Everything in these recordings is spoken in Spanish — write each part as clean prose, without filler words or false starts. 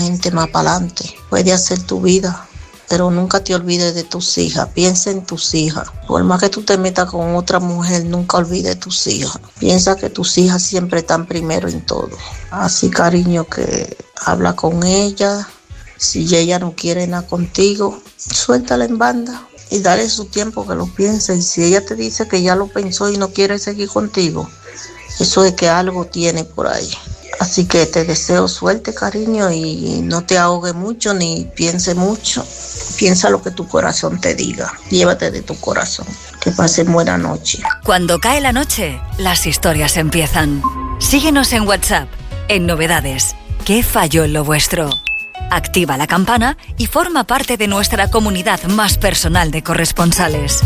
gente más para adelante. Puede hacer tu vida, pero nunca te olvides de tus hijas. Piensa en tus hijas. Por más que tú te metas con otra mujer, nunca olvides tus hijas. Piensa que tus hijas siempre están primero en todo. Así, cariño, que habla con ella. Si ella no quiere nada contigo, suéltala en banda y dale su tiempo que lo piense. Y si ella te dice que ya lo pensó y no quiere seguir contigo, eso es que algo tiene por ahí. Así que te deseo suerte, cariño, y no te ahogue mucho ni piense mucho. Piensa lo que tu corazón te diga. Llévate de tu corazón. Que pasen buena noche. Cuando cae la noche, las historias empiezan. Síguenos en WhatsApp, en Novedades. ¿Qué falló en lo vuestro? Activa la campana y forma parte de nuestra comunidad más personal de corresponsales.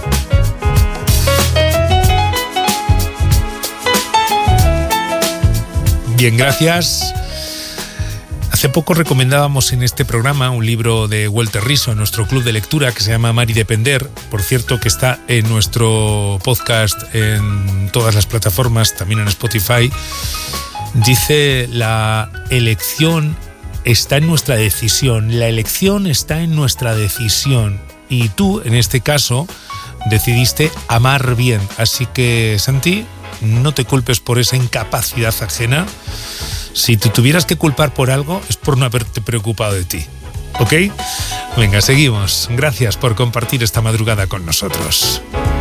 Bien, gracias. Hace poco recomendábamos en este programa un libro de Walter Rizzo en nuestro club de lectura que se llama Amar y Depender. Por cierto, que está en nuestro podcast en todas las plataformas, también en Spotify. Dice: la elección está en nuestra decisión. La elección está en nuestra decisión. Y tú, en este caso, decidiste amar bien. Así que, Santi, no te culpes por esa incapacidad ajena. Si te tuvieras que culpar por algo, es por no haberte preocupado de ti. ¿Ok? Venga, seguimos. Gracias por compartir esta madrugada con nosotros.